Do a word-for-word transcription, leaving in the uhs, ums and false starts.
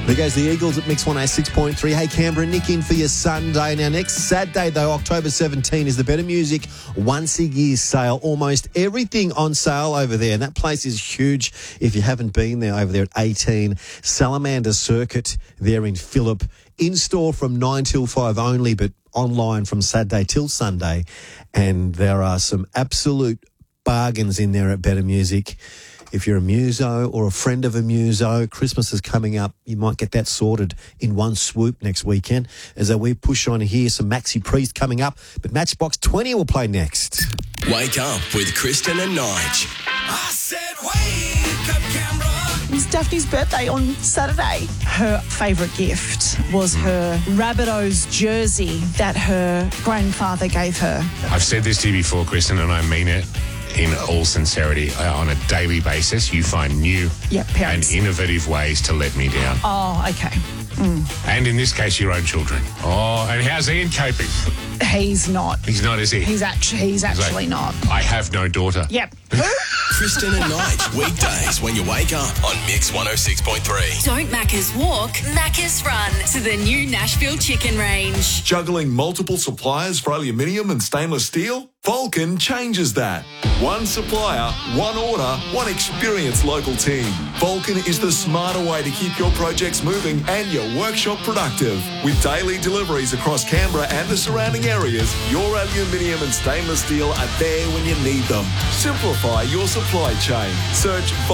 There goes the Eagles at Mix one oh six point three. Hey, Canberra, Nick in for your Sunday. Now, next Saturday, though, October seventeenth, is the Better Music once-a-year sale. Almost everything on sale over there. And that place is huge. If you haven't been there, over there at eighteen Salamander Circuit there in Phillip. In-store from nine till five only, but online from Saturday till Sunday. And there are some absolute bargains in there at Better Music. If you're a muso or a friend of a muso, Christmas is coming up. You might get that sorted in one swoop next weekend. As we push on here, some Maxi Priest coming up, but Matchbox twenty will play next. Wake up with Kristen and Nige. I said wake up, Canberra. It was Daphne's birthday on Saturday. Her favourite gift was her Rabbitohs jersey that her grandfather gave her. I've said this to you before, Kristen, and I mean it in all sincerity. Uh, on a daily basis, you find new Yep, and parents. innovative ways to let me down. Oh, okay. And in this case, your own children. Oh, and how's Ian coping? He's not. He's not, is he? He's actually he's He's like, actually not. I have no daughter. Yep. Kristen and Nige, weekdays when you wake up on Mix one oh six point three. Don't Macca's walk, Macca's run to the new Nashville Chicken Range. Juggling multiple suppliers for aluminium and stainless steel? Vulcan changes that. One supplier, one order, one experienced local team. Vulcan is the smarter way to keep your projects moving and your workshop productive. With daily deliveries across Canberra and the surrounding areas, your aluminium and stainless steel are there when you need them. Simplify your supply chain. Search Vulcan